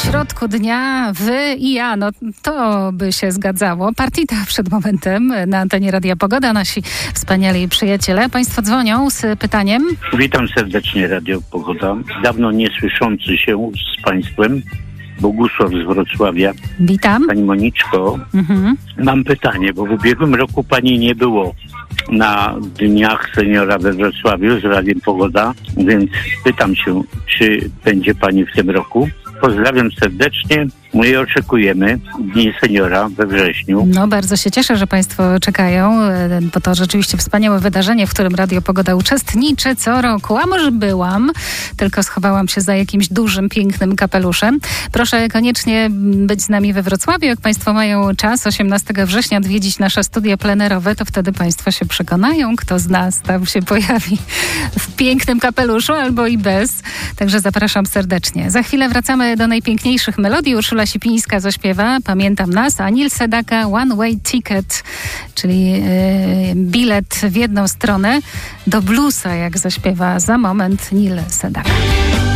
środku dnia, wy i ja, no to by się zgadzało. Partita przed momentem na antenie Radia Pogoda, nasi wspaniali przyjaciele. Państwo dzwonią z pytaniem. Witam serdecznie Radio Pogoda. Dawno nie słyszący się z Państwem. Bogusław z Wrocławia. Witam. Pani Moniczko, mam pytanie, bo w ubiegłym roku Pani nie było na Dniach Seniora we Wrocławiu z Radiem Pogoda, więc pytam się, czy będzie Pani w tym roku. Pozdrawiam serdecznie. My oczekujemy Dni Seniora we wrześniu. No, bardzo się cieszę, że Państwo czekają, bo to rzeczywiście wspaniałe wydarzenie, w którym Radio Pogoda uczestniczy co roku. A może byłam, tylko schowałam się za jakimś dużym, pięknym kapeluszem. Proszę koniecznie być z nami we Wrocławiu. Jak Państwo mają czas 18 września odwiedzić nasze studia plenerowe, to wtedy Państwo się przekonają, kto z nas tam się pojawi w pięknym kapeluszu albo i bez. Także zapraszam serdecznie. Za chwilę wracamy do najpiękniejszych melodii. Urszula Sipińska zaśpiewa Pamiętam nas, a Nil Sedaka One Way Ticket, czyli bilet w jedną stronę do bluesa, jak zaśpiewa za moment Nil Sedaka.